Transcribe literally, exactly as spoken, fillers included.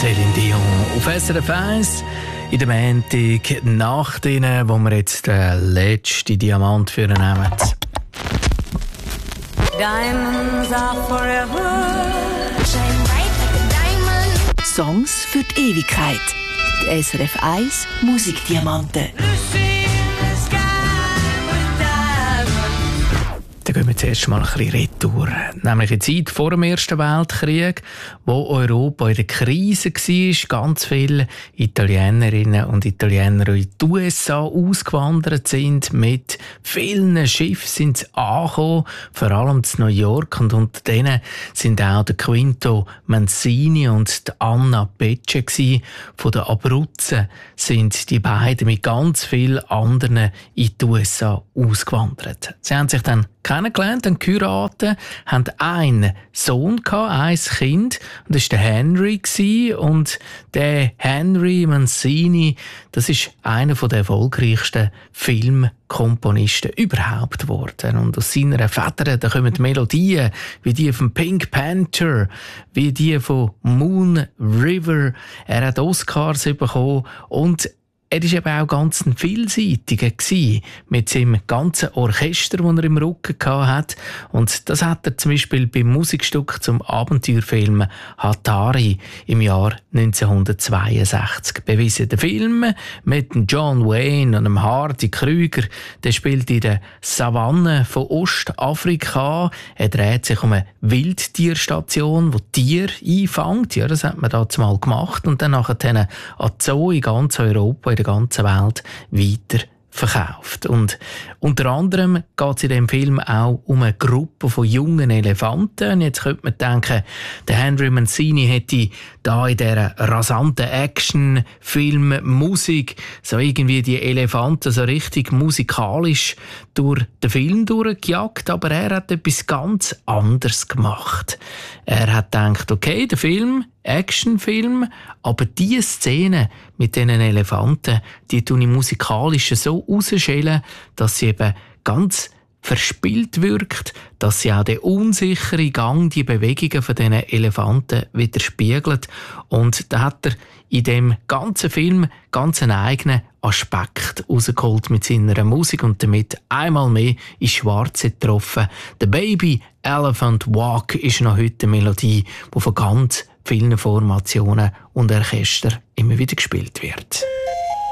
Céline Dion auf S R F eins in der Montag nach denen, wo wir jetzt den letzten Diamant für ihn nehmen. Diamonds are forever. Shine bright like a diamond. Songs für die Ewigkeit. Die S R F eins Musikdiamanten. Dann gehen wir zuerst mal ein bisschen retour. Nämlich in die Zeit vor dem Ersten Weltkrieg, wo Europa in der Krise war, ganz viele Italienerinnen und Italiener in die U S A ausgewandert sind. Mit vielen Schiffen sind sie angekommen, vor allem in New York. Und unter denen sind auch der Quinto Mancini und die Anna Pecce. Von den Abruzzen sind die beiden mit ganz vielen anderen in die U S A ausgewandert. Sie haben sich dann kennengelernt, dann geheiratet, haben einen Sohn gehabt, ein Kind, und das war der Henry. Und der Henry Mancini, das ist einer der erfolgreichsten Filmkomponisten überhaupt geworden. Und aus seiner Feder, da kommen Melodien wie die von Pink Panther, wie die von Moon River. Er hat Oscars bekommen und er war eben auch ganz ein Vielseitiger mit seinem ganzen Orchester, das er im Rücken hatte. Und das hat er zum Beispiel beim Musikstück zum Abenteuerfilm Hatari im Jahr neunzehnhundertzweiundsechzig bewiesen. Der Film mit John Wayne und dem Hardy Krüger, der spielt in der Savanne von Ostafrika. Er dreht sich um eine Wildtierstation, die Tiere einfängt. Ja, das hat man da mal gemacht. Und dann nachher an Zoo in ganz Europa, in der ganzen Welt weiter verkauft. Und unter anderem geht es in dem Film auch um eine Gruppe von jungen Elefanten. Und jetzt könnte man denken, der Henry Mancini hätte da in dieser rasanten Action-Film-Musik so irgendwie die Elefanten so richtig musikalisch durch den Film durchgejagt, aber er hat etwas ganz anderes gemacht. Er hat gedacht, okay, der Film, Actionfilm, aber diese Szene mit diesen Elefanten, die tue ich musikalisch so rausschälen, dass sie eben ganz verspielt wirkt, dass sie auch den unsicheren Gang, die Bewegungen von diesen Elefanten widerspiegelt. Und da hat er in dem ganzen Film ganz einen eigenen Aspekt rausgeholt mit seiner Musik und damit einmal mehr ins Schwarze getroffen. «The Baby Elephant Walk» ist noch heute eine Melodie, die von ganz vielen Formationen und Orchestern immer wieder gespielt wird.